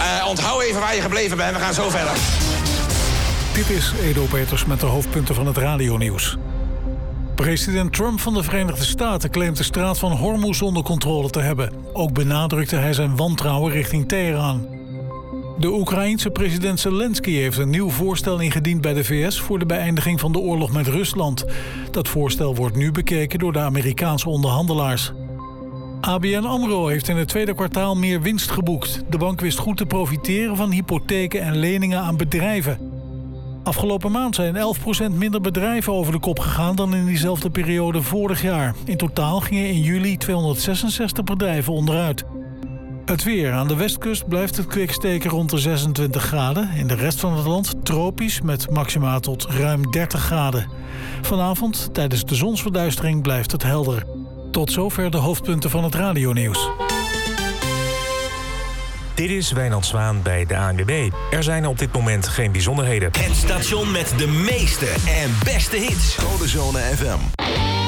Onthoud even waar je gebleven bent. We gaan zo verder. Dit is Edo Peters met de hoofdpunten van het radionieuws. President Trump van de Verenigde Staten claimt de straat van Hormuz onder controle te hebben. Ook benadrukte hij zijn wantrouwen richting Teheran. De Oekraïense president Zelensky heeft een nieuw voorstel ingediend bij de VS voor de beëindiging van de oorlog met Rusland. Dat voorstel wordt nu bekeken door de Amerikaanse onderhandelaars. ABN AMRO heeft in het tweede kwartaal meer winst geboekt. De bank wist goed te profiteren van hypotheken en leningen aan bedrijven. Afgelopen maand zijn 11% minder bedrijven over de kop gegaan dan in diezelfde periode vorig jaar. In totaal gingen in juli 266 bedrijven onderuit. Het weer. Aan de westkust blijft het kwik steken rond de 26 graden. In de rest van het land tropisch met maxima tot ruim 30 graden. Vanavond, tijdens de zonsverduistering, blijft het helder. Tot zover de hoofdpunten van het radionieuws. Dit is Wijnand Zwaan bij de ANWB. Er zijn op dit moment geen bijzonderheden. Het station met de meeste en beste hits. Codezone FM.